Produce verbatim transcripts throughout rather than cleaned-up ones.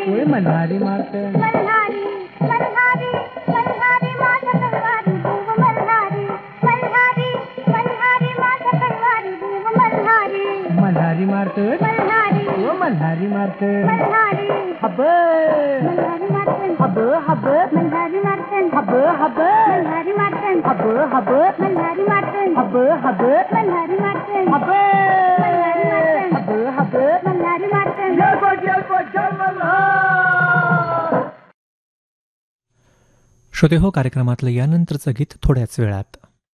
ओय मल्हारी मारतन मल्हारी मल्हारी मल्हारी माझ्या तलवारी देव मल्हारी मल्हारी मल्हारी माझ्या तलवारी देव मल्हारी मल्हारी मारतन मल्हारी ओ Malhari मारतन Malhari hub Malhari मारतन hub hub Malhari मारतन hub hub Malhari मारतन hub hub Malhari मारतन hub hub Malhari मारतन hub Malhari मारतन hub hub Malhari मारतन जय जय जय मल्हार. श्रोते हो, कार्यक्रमातलं यानंतरचं गीत थोड्याच वेळात.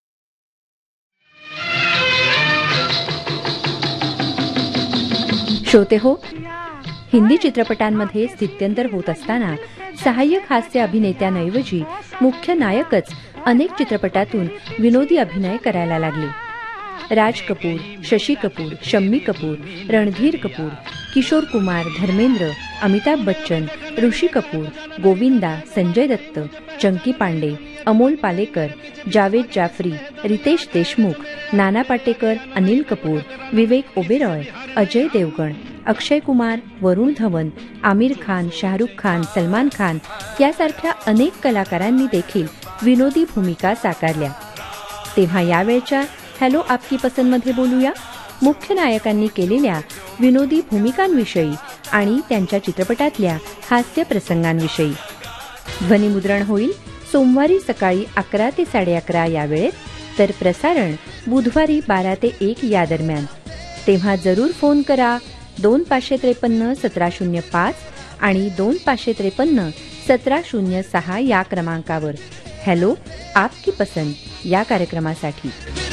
श्रोते हो, हिंदी चित्रपटांमध्ये स्थित्यंतर होत असताना सहाय्यक हास्य अभिनेत्यांऐवजी मुख्य नायकच अनेक चित्रपटातून विनोदी अभिनय करायला लागले. राज कपूर, शशी कपूर, शम्मी कपूर, रणधीर कपूर, किशोर कुमार, धर्मेंद्र, अमिताभ बच्चन, ऋषी कपूर, गोविंदा, संजय दत्त, चंकी पांडे, अमोल पालेकर, जावेद जाफरी, रितेश देशमुख, नाना पाटेकर, अनिल कपूर, विवेक ओबेरॉय, अजय देवगण, अक्षय कुमार, वरुण धवन, आमिर खान, शाहरुख खान, सलमान खान यासारख्या अनेक कलाकारांनी देखील विनोदी भूमिका साकारल्या. तेव्हा यावेळच्या हॅलो आपकी पसंदमध्ये बोलूया मुख्य नायकांनी केलेल्या विनोदी भूमिकांविषयी आणि त्यांच्या चित्रपटातल्या हास्य प्रसंगांविषयी. ध्वनिमुद्रण होईल सोमवारी सकाळी अकरा ते साडे अकरा या वेळेत, तर प्रसारण बुधवारी बारा ते एक या दरम्यान. तेव्हा जरूर फोन करा दोन पाचशे त्रेपन्न सतरा शून्य पाच आणि दोन पाचशे त्रेपन्न सतरा शून्य सहा या क्रमांकावर हॅलो आपकी पसंद या कार्यक्रमासाठी.